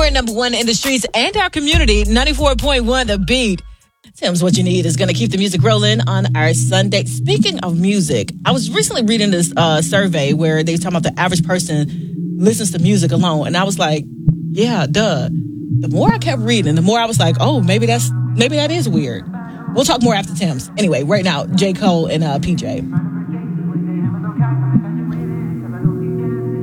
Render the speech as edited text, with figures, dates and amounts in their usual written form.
Your number one in the streets and our community, 94.1 The Beat. Tim's What You Need is going to keep the music rolling on our Sunday. Speaking of music, I was recently reading this survey where they were talking about the average person listens to music alone. And I was like, yeah, duh. The more I kept reading, the more I was like, oh, maybe that is weird. We'll talk more after Tim's. Anyway, right now, J. Cole and PJ.